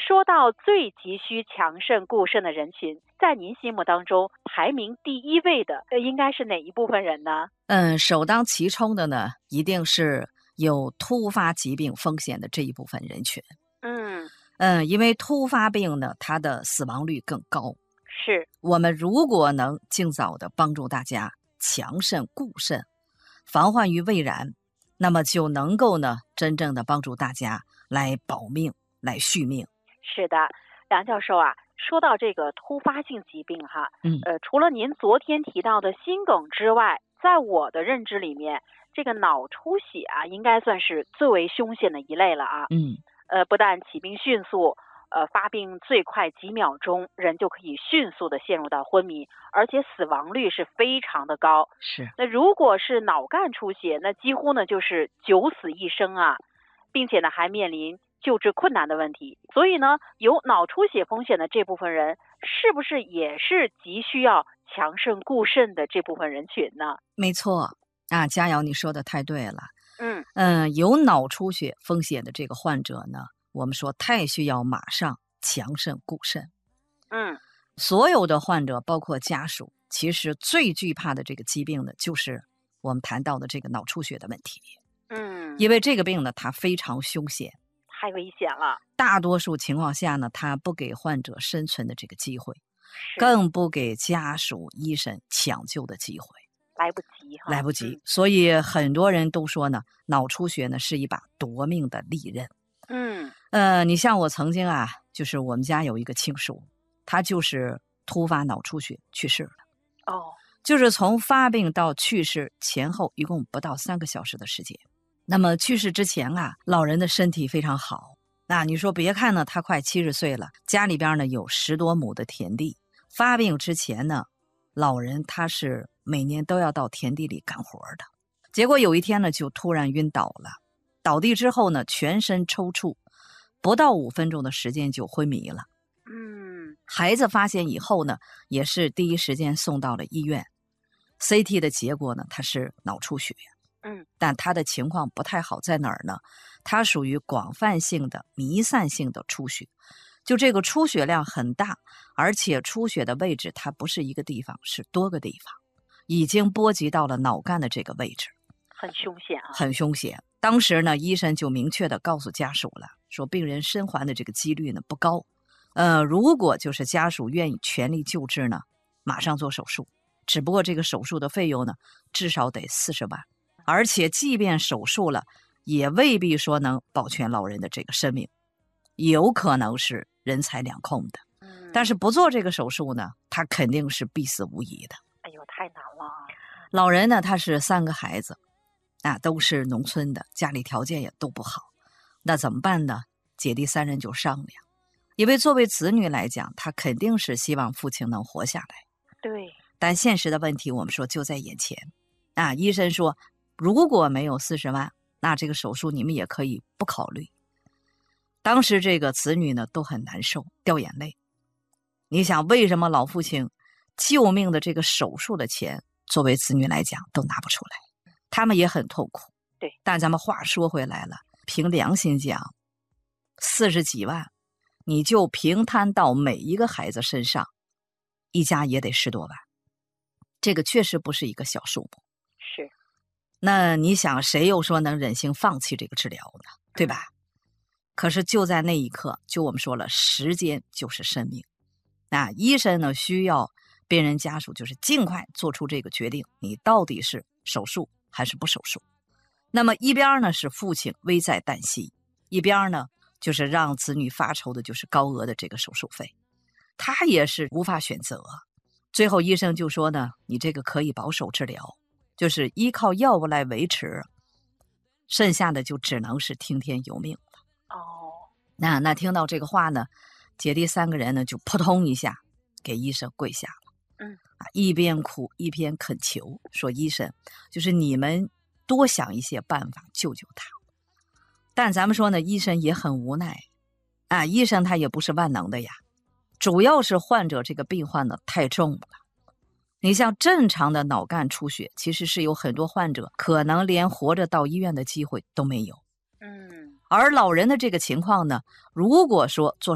说到最急需强肾固肾的人群，在您心目当中排名第一位的应该是哪一部分人呢？ 首当其冲的呢，一定是有突发疾病风险的这一部分人群。因为突发病呢，它的死亡率更高。 是， 我们如果能尽早的帮助大家强肾固肾，防患于未然，那么就能够呢，真正的帮助大家来保命，来续命。 是的，梁教授啊，说到这个突发性疾病哈，除了您昨天提到的心梗之外，在我的认知里面，这个脑出血啊，应该算是最为凶险的一类了啊。不但起病迅速，发病最快几秒钟，人就可以迅速的陷入到昏迷，而且死亡率是非常的高。 是。 那如果是脑干出血，那几乎呢就是九死一生啊，并且呢还面临救治困难的问题。所以呢，有脑出血风险的这部分人，是不是也是急需要强肾固肾的这部分人群呢？ 没错啊，佳瑶你说的太对了。 有脑出血风险的这个患者呢，我们说太需要马上强肾固肾。所有的患者包括家属，其实最惧怕的这个疾病呢，就是我们谈到的这个脑出血的问题。因为这个病呢，它非常凶险， 太危险了。 大多数情况下呢，它不给患者生存的这个机会，更不给家属、医生抢救的机会。来不及。所以很多人都说呢，脑出血呢是一把夺命的利刃。你像我曾经啊，就是我们家有一个亲属，他就是突发脑出血去世了。就是从发病到去世前后一共不到3个小时的时间。那么去世之前啊，老人的身体非常好。那你说别看呢，他快70岁了，家里边呢有10多亩的田地。发病之前呢，老人他是每年都要到田地里干活的。结果有一天呢，就突然晕倒了。倒地之后呢，全身抽搐，不到5分钟的时间就昏迷了。孩子发现以后呢，也是第一时间送到了医院。CT 的结果呢，他是脑出血。但他的情况不太好，在哪儿呢？他属于广泛性的弥散性的出血，就这个出血量很大，而且出血的位置它不是一个地方，是多个地方，已经波及到了脑干的这个位置。 很凶险啊。 很凶险。当时呢，医生就明确的告诉家属了，说病人生还的这个几率呢不高。如果就是家属愿意全力救治呢，马上做手术。只不过这个手术的费用呢，至少得40万。而且即便手术了，也未必说能保全老人的这个生命，有可能是人财两空的。但是不做这个手术呢，他肯定是必死无疑的。 哎呦，太难了。 老人呢，他是3个孩子，都是农村的，家里条件也都不好。那怎么办呢？姐弟3人就商量，因为作为子女来讲，他肯定是希望父亲能活下来。 对。 但现实的问题，我们说就在眼前。医生说，如果没有40万，那这个手术你们也可以不考虑。当时这个子女呢都很难受，掉眼泪。你想，为什么老父亲救命的这个手术的钱，作为子女来讲都拿不出来？他们也很痛苦。 对。 但咱们话说回来了，凭良心讲，40几万，你就平摊到每一个孩子身上，一家也得10多万。这个确实不是一个小数目。 是。 那你想，谁又说能忍心放弃这个治疗呢？对吧？可是就在那一刻，就我们说了，时间就是生命。医生呢需要病人家属就是尽快做出这个决定，你到底是手术还是不手术。那么一边呢是父亲危在旦夕，一边呢就是让子女发愁的就是高额的这个手术费，他也是无法选择。最后医生就说呢，你这个可以保守治疗，就是依靠药物来维持，剩下的就只能是听天由命了。那听到这个话呢，姐弟3个人呢就扑通一下给医生跪下了。一边哭一边恳求，说医生，就是你们多想一些办法救救他。但咱们说呢，医生也很无奈医生他也不是万能的呀，主要是患者这个病患呢太重了。你像正常的脑干出血，其实是有很多患者可能连活着到医院的机会都没有。而老人的这个情况呢，如果说做